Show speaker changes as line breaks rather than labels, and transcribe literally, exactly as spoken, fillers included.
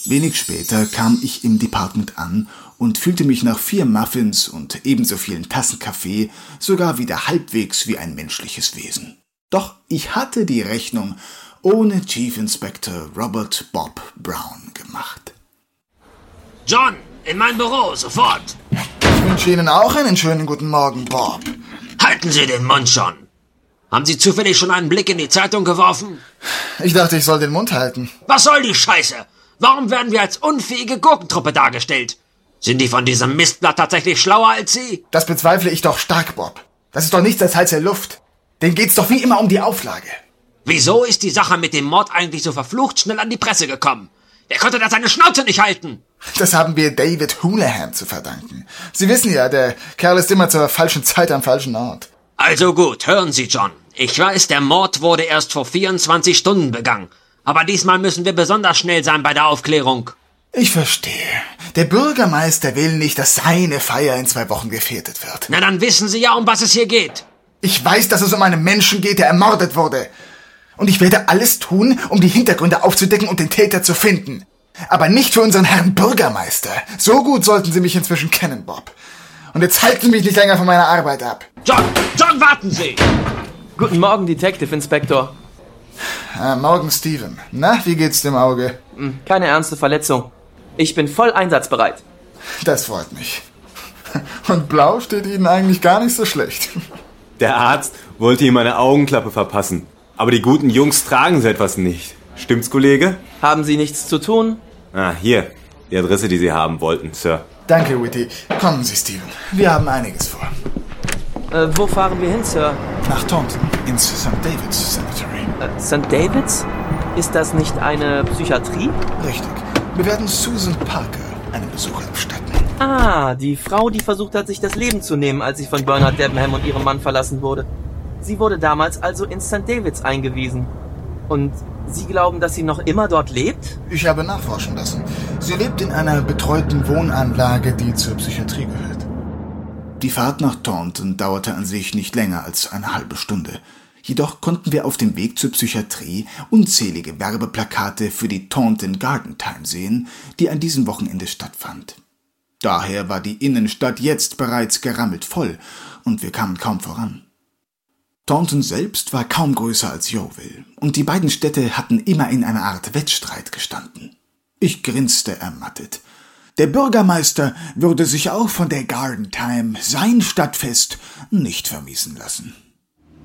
Wenig später kam ich im Department an und fühlte mich nach vier Muffins und ebenso vielen Tassen Kaffee sogar wieder halbwegs wie ein menschliches Wesen. Doch ich hatte die Rechnung ohne Chief Inspector Robert Bob Brown gemacht.
John, in mein Büro, sofort!
Ich wünsche Ihnen auch einen schönen guten Morgen, Bob.
Halten Sie den Mund schon! Haben Sie zufällig schon einen Blick in die Zeitung geworfen?
Ich dachte, ich soll den Mund halten.
Was soll die Scheiße? Warum werden wir als unfähige Gurkentruppe dargestellt? Sind die von diesem Mistblatt tatsächlich schlauer als Sie?
Das bezweifle ich doch stark, Bob. Das ist doch nichts als heiße Luft. Denen geht's doch wie immer um die Auflage.
Wieso ist die Sache mit dem Mord eigentlich so verflucht schnell an die Presse gekommen? Wer konnte da seine Schnauze nicht halten?
Das haben wir David Houlihan zu verdanken. Sie wissen ja, der Kerl ist immer zur falschen Zeit am falschen Ort.
Also gut, hören Sie, John. Ich weiß, der Mord wurde erst vor vierundzwanzig Stunden begangen. Aber diesmal müssen wir besonders schnell sein bei der Aufklärung.
Ich verstehe. Der Bürgermeister will nicht, dass seine Feier in zwei Wochen gefährdet wird.
Na, dann wissen Sie ja, um was es hier geht.
Ich weiß, dass es um einen Menschen geht, der ermordet wurde. Und ich werde alles tun, um die Hintergründe aufzudecken und den Täter zu finden. Aber nicht für unseren Herrn Bürgermeister. So gut sollten Sie mich inzwischen kennen, Bob. Und jetzt halten Sie mich nicht länger von meiner Arbeit ab.
John, John, warten Sie!
Guten Morgen, Detective Inspector.
Ah, morgen, Steven. Na, wie geht's dem Auge?
Keine ernste Verletzung. Ich bin voll einsatzbereit.
Das freut mich. Und blau steht Ihnen eigentlich gar nicht so schlecht.
Der Arzt wollte ihm eine Augenklappe verpassen. Aber die guten Jungs tragen so etwas nicht. Stimmt's, Kollege?
Haben Sie nichts zu tun?
Ah, hier. Die Adresse, die Sie haben wollten, Sir.
Danke, Whitty. Kommen Sie, Steven. Wir haben einiges vor.
Äh, wo fahren wir hin, Sir?
Nach Taunton, ins Sankt David's Cemetery.
Äh, Sankt David's? Ist das nicht eine Psychiatrie?
Richtig. Wir werden Susan Parker einen Besuch abstatten.
Ah, die Frau, die versucht hat, sich das Leben zu nehmen, als sie von Bernard Debenham und ihrem Mann verlassen wurde. Sie wurde damals also in Sankt David's eingewiesen. Und Sie glauben, dass sie noch immer dort lebt?
Ich habe nachforschen lassen. Sie lebt in einer betreuten Wohnanlage, die zur Psychiatrie gehört.
Die Fahrt nach Taunton dauerte an sich nicht länger als eine halbe Stunde. Jedoch konnten wir auf dem Weg zur Psychiatrie unzählige Werbeplakate für die Taunton Garden Time sehen, die an diesem Wochenende stattfand. Daher war die Innenstadt jetzt bereits gerammelt voll und wir kamen kaum voran. Taunton selbst war kaum größer als Yeovil und die beiden Städte hatten immer in einer Art Wettstreit gestanden. Ich grinste ermattet. Der Bürgermeister würde sich auch von der Garden Time sein Stadtfest nicht vermiesen lassen.